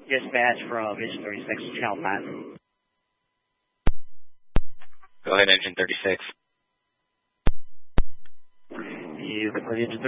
Dispatch from Engine 36, Channel 9. Go ahead, Engine 36. You can put Engine